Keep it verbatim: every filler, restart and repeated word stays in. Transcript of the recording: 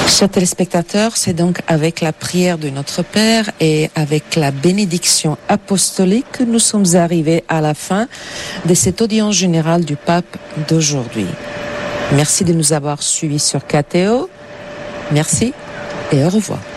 Chers téléspectateurs, c'est donc avec la prière de notre Père et avec la bénédiction apostolique que nous sommes arrivés à la fin de cette audience générale du pape d'aujourd'hui. Merci de nous avoir suivis sur K T O. Merci et au revoir.